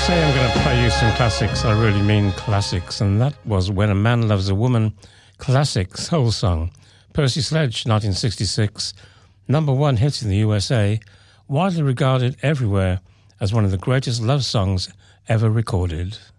say I'm going to play you some classics, I really mean classics, and that was When a Man Loves a Woman, classic soul song. Percy Sledge, 1966, #1 hit in the USA, widely regarded everywhere as one of the greatest love songs ever recorded.